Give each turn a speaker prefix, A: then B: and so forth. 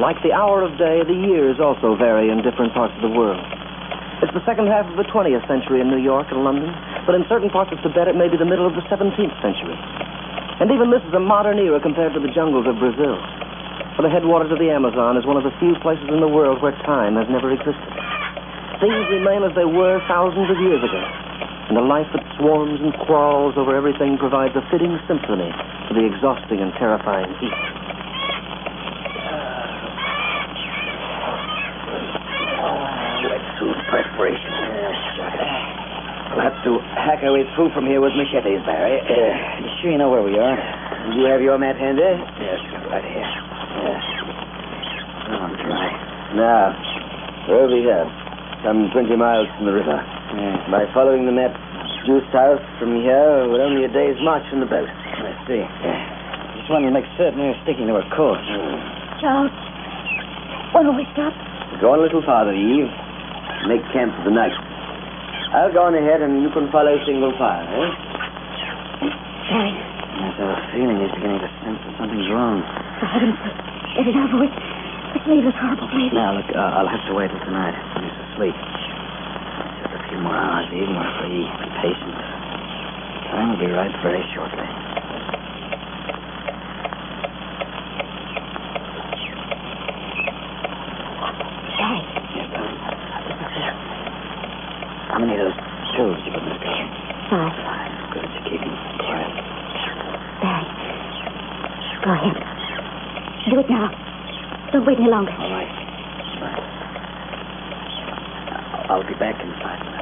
A: Like the hour of day, the years also vary in different parts of the world. It's the second half of the 20th century in New York and London, but in certain parts of Tibet it may be the middle of the 17th century. And even this is a modern era compared to the jungles of Brazil. For the headwaters of the Amazon is one of the few places in the world where time has never existed. Things remain as they were thousands of years ago, and the life that swarms and crawls over everything provides a fitting symphony for the exhausting and terrifying heat.
B: Perspiration. We'll have to hack our way through from here with machetes, Barry.
C: You sure you know where we are?
B: Do you have your map handy?
C: Yes, right here.
B: Yes.
C: Oh, I'm dry.
B: Now, we're over here. Some 20 miles from the river. By following the map due south from here, we're only a day's march from the boat.
C: I see. Just wanted to make certain we were sticking to our course.
D: Charles, when will we stop?
B: Go on a little farther, Eve. Make camp for the night. I'll go on ahead and you can follow single file, eh?
D: Barry.
C: Yes, I have a feeling he's beginning to sense that something's wrong.
D: For heaven's sake, get it over with. Let's leave this horrible place.
C: Now, look, I'll have to wait till tonight when he's asleep. Just a few more hours, Eve, and we're free. Be patient. Time will be right very shortly.
D: Barry.
C: Yes, darling. How many of those pills did you put in this gun?
D: 5.
C: Good, you're keeping quiet.
D: Barry. Go ahead. Do it now. Don't wait any longer.
C: All right. I'll be back in 5 minutes.